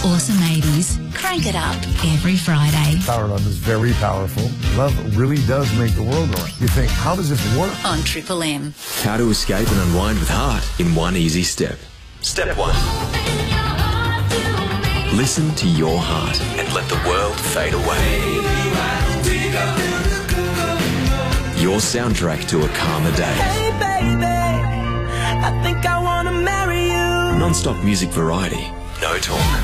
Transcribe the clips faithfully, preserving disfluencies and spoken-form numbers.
awesome eighties. Crank it up every Friday. Power Love is very powerful. Love really does make the world go round. You think, how does this work? On Triple M. How to escape and unwind with heart in one easy step. Step one. Listen to your heart and let the world fade away. Your soundtrack to a calmer day. Hey baby, I think I wanna marry you. Non-stop music variety. No talk.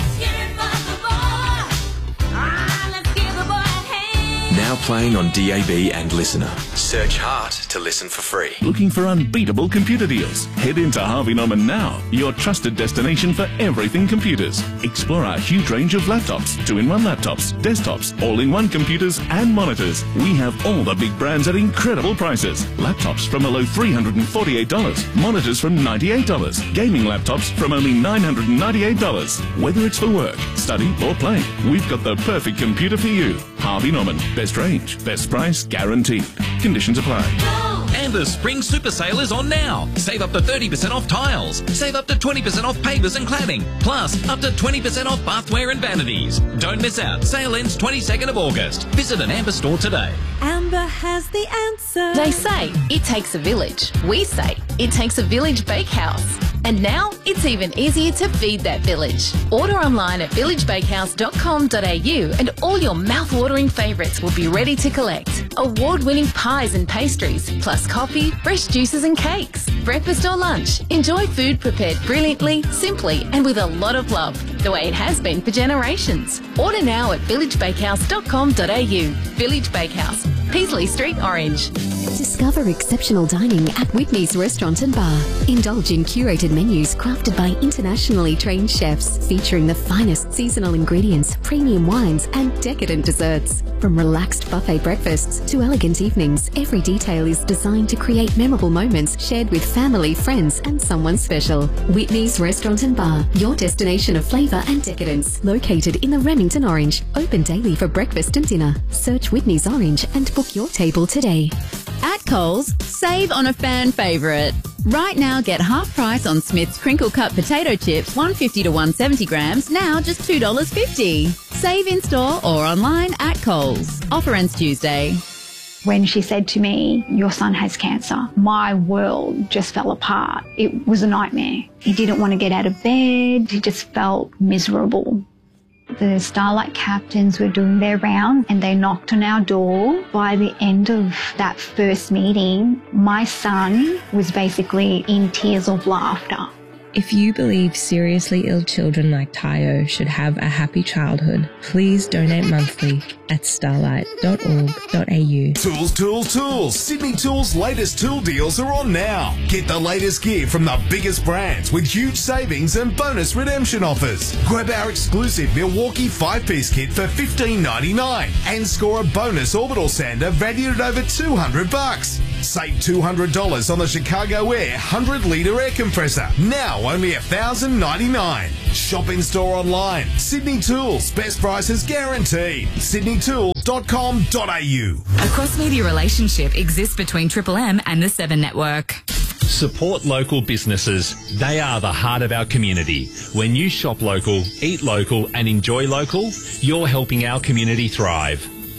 Now playing on D A B and Listener. Search Heart to listen for free. Looking for unbeatable computer deals? Head into Harvey Norman now, your trusted destination for everything computers. Explore our huge range of laptops, two-in-one laptops, desktops, all-in-one computers and monitors. We have all the big brands at incredible prices. Laptops from a low three hundred forty-eight dollars, monitors from ninety-eight dollars, gaming laptops from only nine hundred ninety-eight dollars. Whether it's for work, study or play, we've got the perfect computer for you. Harvey Norman, best range, best price, guaranteed. Conditions apply. And the spring super sale is on now. Save up to thirty percent off tiles. Save up to twenty percent off pavers and cladding. Plus, up to twenty percent off bathware and vanities. Don't miss out. Sale ends twenty-second of August. Visit an Amber store today. Amber has the answer. They say it takes a village. We say it takes a village bakehouse. And now it's even easier to feed that village. Order online at village bakehouse dot com dot a u and all your mouth-watering favourites will be ready to collect. Award-winning pies and pastries, plus coffee, fresh juices and cakes. Breakfast or lunch, enjoy food prepared brilliantly, simply and with a lot of love, the way it has been for generations. Order now at village bakehouse dot com dot a u. Village Bakehouse, Peasley Street, Orange. Discover exceptional dining at Whitney's Restaurant and Bar. Indulge in curated menus crafted by internationally trained chefs, featuring the finest seasonal ingredients, premium wines, and decadent desserts. From relaxed buffet breakfasts to elegant evenings, every detail is designed to create memorable moments shared with family, friends, and someone special. Whitney's Restaurant and Bar, your destination of flavour and decadence. Located in the Remington Orange. Open daily for breakfast and dinner. Search Whitney's Orange and book your table today. At Coles, save on a fan favourite. Right now, get half price on Smith's crinkle cut potato chips, one fifty to one seventy grams, now just two dollars fifty. Save in store or online at Coles. Offer ends Tuesday. When she said to me, your son has cancer, my world just fell apart. It was a nightmare. He didn't want to get out of bed. He just felt miserable. The Starlight captains were doing their round and they knocked on our door. By the end of that first meeting, my son was basically in tears of laughter. If you believe seriously ill children like Tayo should have a happy childhood, please donate monthly at starlight dot org dot a u. Tools, tools, tools. Sydney Tools' latest tool deals are on now. Get the latest gear from the biggest brands with huge savings and bonus redemption offers. Grab our exclusive Milwaukee five-piece kit for fifteen ninety-nine and score a bonus orbital sander valued at over two hundred bucks. Save two hundred dollars on the Chicago Air one hundred litre air compressor. Now only one thousand ninety-nine dollars. Shop in store online. Sydney Tools. Best prices guaranteed. sydney tools dot com dot a u. A cross-media relationship exists between Triple M and the Seven Network. Support local businesses. They are the heart of our community. When you shop local, eat local and enjoy local, you're helping our community thrive.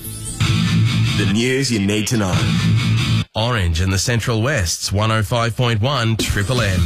The news you need to know. Orange and the Central West's one oh five point one Triple M.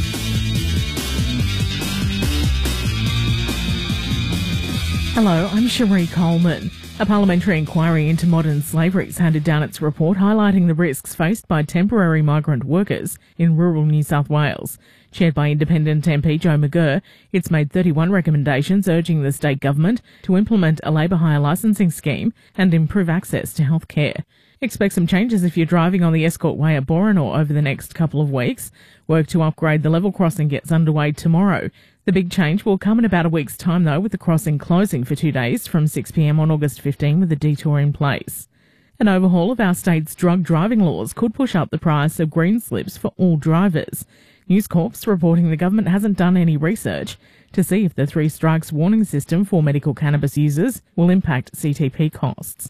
Hello, I'm Cherie Coleman. A parliamentary inquiry into modern slavery has handed down its report highlighting the risks faced by temporary migrant workers in rural New South Wales. Chaired by Independent M P Joe McGirr, it's made thirty-one recommendations urging the state government to implement a labour hire licensing scheme and improve access to health care. Expect some changes if you're driving on the Escort Way at Boranor over the next couple of weeks. Work to upgrade the level crossing gets underway tomorrow. The big change will come in about a week's time, though, with the crossing closing for two days from six p m on August fifteenth with a detour in place. An overhaul of our state's drug driving laws could push up the price of green slips for all drivers. News Corp's reporting the government hasn't done any research to see if the three strikes warning system for medical cannabis users will impact C T P costs.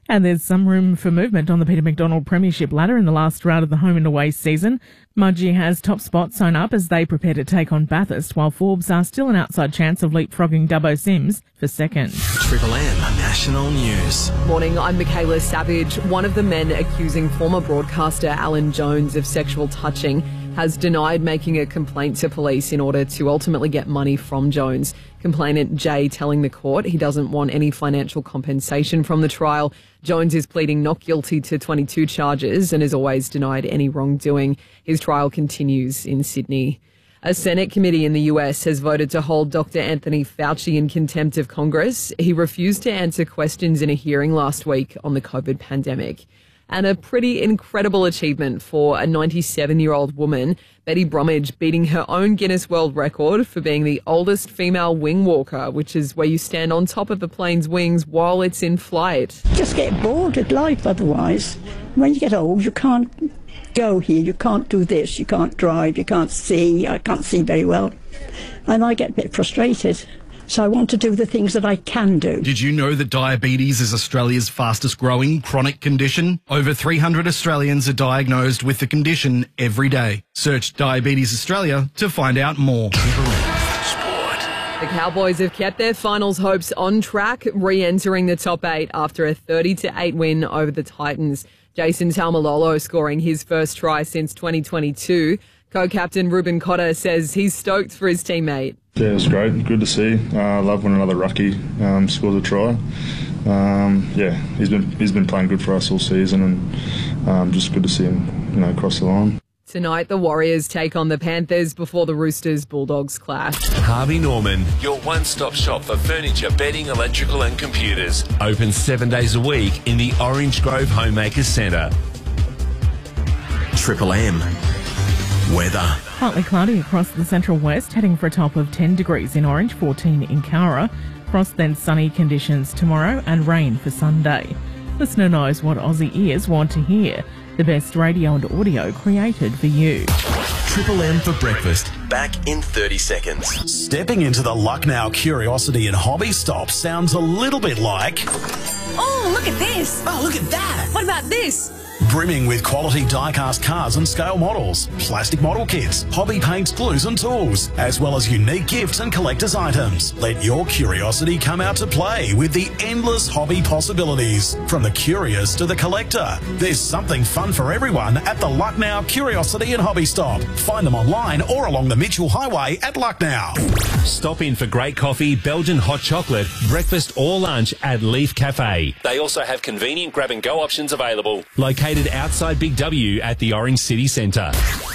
And there's some room for movement on the Peter McDonald Premiership ladder in the last round of the home and away season. Mudgee has top spot sewn up as they prepare to take on Bathurst, while Forbes are still an outside chance of leapfrogging Dubbo Sims for second. Triple M National News. Morning, I'm Michaela Savage. One of the men accusing former broadcaster Alan Jones of sexual touching has denied making a complaint to police in order to ultimately get money from Jones. Complainant Jay telling the court he doesn't want any financial compensation from the trial. Jones is pleading not guilty to twenty-two charges and has always denied any wrongdoing. His trial continues in Sydney. A Senate committee in the U S has voted to hold Doctor Anthony Fauci in contempt of Congress. He refused to answer questions in a hearing last week on the COVID pandemic. And a pretty incredible achievement for a ninety-seven-year-old woman, Betty Bromwich, beating her own Guinness World Record for being the oldest female wing walker, which is where you stand on top of the plane's wings while it's in flight. Just get bored with life otherwise. When you get old, you can't go here, you can't do this, you can't drive, you can't see. I can't see very well. And I get a bit frustrated. So I want to do the things that I can do. Did you know that diabetes is Australia's fastest growing chronic condition? Over three hundred Australians are diagnosed with the condition every day. Search Diabetes Australia to find out more. The Cowboys have kept their finals hopes on track, re-entering the top eight after a thirty to eight win over the Titans. Jason Taumalolo scoring his first try since twenty twenty-two. Co-captain Ruben Cotter says he's stoked for his teammate. Yeah, it's great. Good to see. I uh, love when another rookie um, scores a try. Um, yeah, he's been he's been playing good for us all season, and um, just good to see him, you know, cross the line. Tonight, the Warriors take on the Panthers before the Roosters-Bulldogs clash. Harvey Norman, your one-stop shop for furniture, bedding, electrical and computers. Open seven days a week in the Orange Grove Homemakers Centre. Triple M. Weather. Partly cloudy across the central west, heading for a top of ten degrees in Orange, fourteen in Cowra. Frost, then sunny conditions tomorrow and rain for Sunday. Listener knows what Aussie ears want to hear. The best radio and audio created for you. Triple M for breakfast. Back in thirty seconds. Stepping into the Lucknow Curiosity and Hobby Stop sounds a little bit like... Oh, look at this. Oh, look at that. What about this? Brimming with quality die-cast cars and scale models, plastic model kits, hobby paints, glues and tools, as well as unique gifts and collector's items. Let your curiosity come out to play with the endless hobby possibilities. From the curious to the collector, there's something fun for everyone at the Lucknow Curiosity and Hobby Stop. Find them online or along the Mitchell Highway at Lucknow. Stop in for great coffee, Belgian hot chocolate, breakfast or lunch at Leaf Cafe. They also have convenient grab-and-go options available. Located outside Big W at the Orange City Centre.